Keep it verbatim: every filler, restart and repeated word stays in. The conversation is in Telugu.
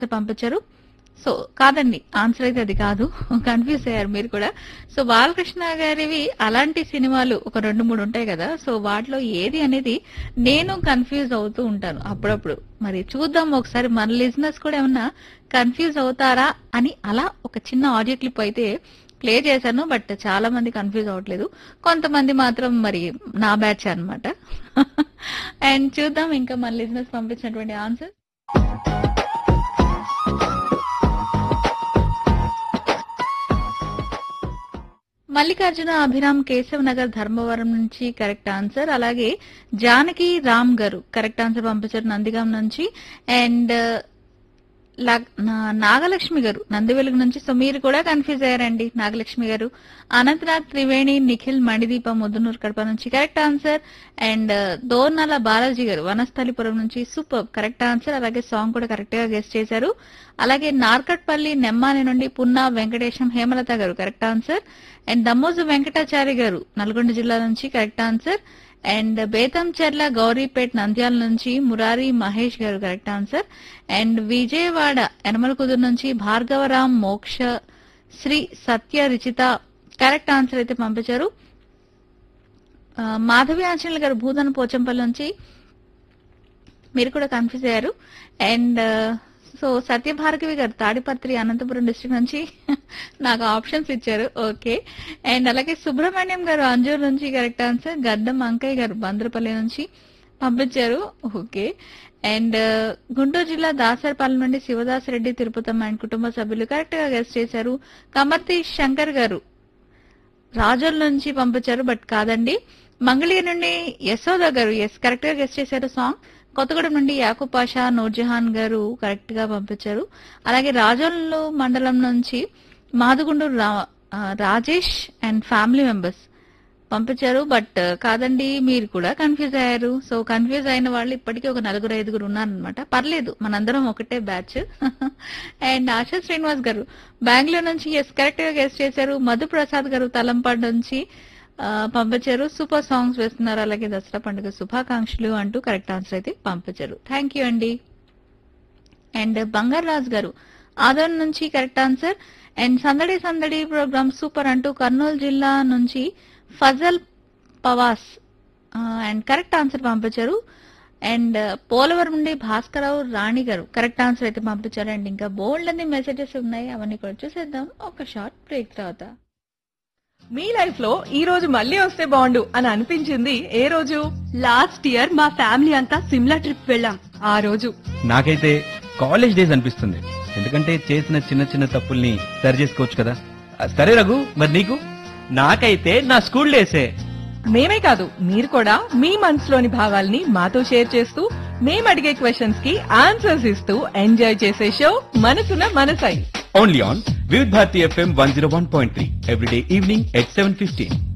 పంపించారు. సో కాదండి, ఆన్సర్ అయితే అది కాదు. కన్ఫ్యూజ్ అయ్యారు మీరు కూడా. సో బాలకృష్ణ గారివి అలాంటి సినిమాలు ఒక రెండు మూడు ఉంటాయి కదా, సో వాటిలో ఏది అనేది నేను కన్ఫ్యూజ్ అవుతూ ఉంటాను అప్పుడప్పుడు. మరి చూద్దాం ఒకసారి మన లిజినెస్ కూడా ఏమన్నా కన్ఫ్యూజ్ అవుతారా అని అలా ఒక చిన్న ఆడియో క్లిప్ అయితే ప్లే చేశాను. బట్ చాలా మంది కన్ఫ్యూజ్ అవ్వట్లేదు, కొంతమంది మాత్రం మరి నా బ్యాచ్ అన్నమాట. అండ్ చూద్దాం ఇంకా మన లిజినెస్ పంపించినటువంటి ఆన్సర్. మల్లికార్జున అభిరామ్ కేశవ్ నగర్ ధర్మవరం నుంచి కరెక్ట్ ఆన్సర్. అలాగే జానకి రామ్ గారు కరెక్ట్ ఆన్సర్ పంపించారు నందిగాం నుంచి. అండ్ నాగలక్ష్మి గారు నందివెలుగు నుంచి. సో మీరు కూడా కన్ఫ్యూజ్ అయ్యారండి నాగలక్ష్మి గారు. అనంతనాథ్ త్రివేణి నిఖిల్ మణిదీప ముద్దునూరు కడప నుంచి correct answer. And Dornala Balaji గారు వనస్థలిపురం నుంచి సూపర్ కరెక్ట్ ఆన్సర్. అలాగే సాంగ్ కూడా కరెక్ట్ గా గెస్ట్ చేశారు. అలాగే నార్కట్పల్లి నెమ్మాని నుండి పున్నా వెంకటేశం హేమలత గారు correct answer. And Dammoju Venkatachari గారు నల్గొండ జిల్లా నుంచి correct answer. And Betamcherla గౌరీపేట్ Nandyal నుంచి మురారి మహేష్ గారు correct answer. And Vijayawada Yanamala కుదురు నుంచి భార్గవరాం మోక్ష శ్రీ సత్య రిచిత కరెక్ట్ ఆన్సర్ అయితే పంపించారు. మాధవి ఆంజనేయులు గారు భూదన పోచంపల్లి నుంచి మీరు కూడా కన్ఫ్యూజ్ అయ్యారు. అండ్ సో సత్యభార్గవి గారు తాడిపత్రి అనంతపురం డిస్ట్రిక్ట్ నుంచి నాకు ఆప్షన్స్ ఇచ్చారు. ఓకే. అండ్ అలాగే సుబ్రహ్మణ్యం గారు అంజూరు నుంచి కరెక్ట్ ఆన్సర్. గడ్డం అంకయ్య గారు బంద్రపల్లి నుంచి పంపించారు. ఓకే. అండ్ గుంటూరు జిల్లా దాసరపాలెం నుండి శివదాస్ రెడ్డి తిరుపతమ్మ అండ్ కుటుంబ సభ్యులు కరెక్ట్ గా గెస్ట్ చేశారు. కమర్తి శంకర్ గారు రాజోల్ నుంచి పంపించారు, బట్ కాదండి. మంగళగిరి నుండి యశోద గారు ఎస్ కరెక్ట్ గా గెస్ట్ చేశారు సాంగ్. కొత్తగూడెం నుండి యాకూబ్ పాషా నూర్జహాన్ గారు కరెక్ట్ గా పంపించారు. అలాగే రాజోలు మండలం నుంచి Madugunduru Rajesh and family members పంపించారు, బట్ కాదండి మీరు కూడా కన్ఫ్యూజ్ అయ్యారు. సో కన్ఫ్యూజ్ అయిన వాళ్ళు ఇప్పటికీ ఒక నలుగురు ఐదుగురు ఉన్నారనమాట. పర్లేదు, మనందరం ఒకటే బ్యాచ్. అండ్ ఆశా శ్రీనివాస్ గారు బెంగళూరు నుంచి ఎస్ కరెక్ట్ గా గెస్ట్ చేశారు. మధు ప్రసాద్ గారు తలంపాడు నుంచి పంపించారు. సూపర్ సాంగ్స్ వేస్తున్నారు, అలాగే దసరా పండుగ శుభాకాంక్షలు అంటూ కరెక్ట్ ఆన్సర్ అయితే పంపించారు. థ్యాంక్ యూ అండి. అండ్ బంగారు రాజు గారు ఆదోన్ నుంచి కరెక్ట్ ఆన్సర్. అండ్ సందడి సందడి ప్రోగ్రామ్ సూపర్ అంటూ కర్నూలు జిల్లా నుంచి ఫజల్ పవాస్ అండ్ కరెక్ట్ ఆన్సర్ పంపించారు. అండ్ పోలవరం నుండి భాస్కరరావు రాణి గారు కరెక్ట్ ఆన్సర్ అయితే పంపించారు. అండ్ ఇంకా బోల్డ్ అన్ని మెసేజెస్ ఉన్నాయి, అవన్నీ కూడా చూసేద్దాం ఒక షార్ట్ బ్రేక్ తర్వాత. మీ లైఫ్ లో ఈ రోజు మళ్ళీ వస్తే బాగుండు అని అనిపించింది ఏ రోజు? లాస్ట్ ఇయర్ మా ఫ్యామిలీ అంతా సిమ్లా ట్రిప్ వెళ్ళాం ఆ రోజు. నాకైతే కాలేజ్ డేస్ అనిపిస్తుంది, ఎందుకంటే చేసిన చిన్న చిన్న తప్పుల్ని సరి చేసుకోవచ్చు కదా. సరే రఘు, మరి నీకు? నాకైతే నా స్కూల్ డేసే. మేమే కాదు, మీరు కూడా మీ మనసులోని భావాల్ని మాతో షేర్ చేస్తూ మేము అడిగే క్వశ్చన్స్ కి ఆన్సర్స్ ఇస్తూ ఎంజాయ్ చేసే షో మనసున మనసై. Only on Vividh Bharati FM one zero one point three everyday evening at seven fifteen.